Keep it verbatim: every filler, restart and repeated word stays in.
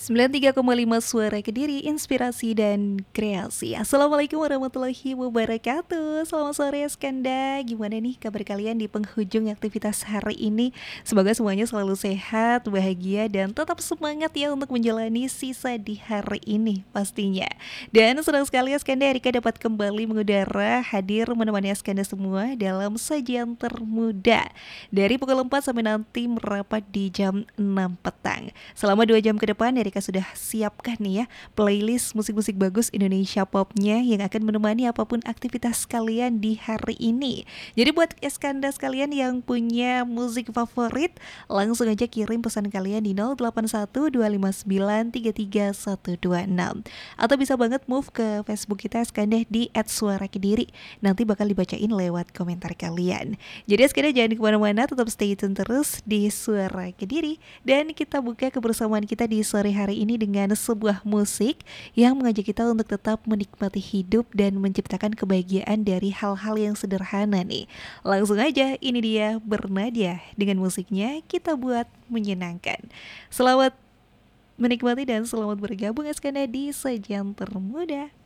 sembilan puluh tiga koma lima Suara Kediri, inspirasi dan kreasi. Assalamualaikum warahmatullahi wabarakatuh. Selamat sore Skanda. Gimana nih kabar kalian di penghujung aktivitas hari ini? Semoga semuanya selalu sehat, bahagia, dan tetap semangat ya untuk menjalani sisa di hari ini pastinya. Dan senang sekali Skanda Erika dapat kembali mengudara, hadir menemani Skanda semua dalam sajian termuda dari pukul empat sampai nanti merapat di jam enam petang. Selama dua jam ke depan, Erika sudah siapkan nih ya playlist musik-musik bagus Indonesia popnya yang akan menemani apapun aktivitas kalian di hari ini. Jadi buat Eskanda sekalian yang punya musik favorit, langsung aja kirim pesan kalian di nol delapan satu dua lima sembilan tiga tiga satu dua enam. Atau bisa banget move ke Facebook kita Eskanda di et suara kediri. Nanti bakal dibacain lewat komentar kalian. Jadi Eskanda jangan kemana-mana, tetap stay tune terus di Suara Kediri. Dan kita buka kebersamaan kita di sore hari ini dengan sebuah musik yang mengajak kita untuk tetap menikmati hidup dan menciptakan kebahagiaan dari hal-hal yang sederhana nih. Langsung aja, ini dia Bernadia dengan musiknya Kita Buat Menyenangkan. Selamat menikmati dan selamat bergabung Eskanda di Sajian Termuda.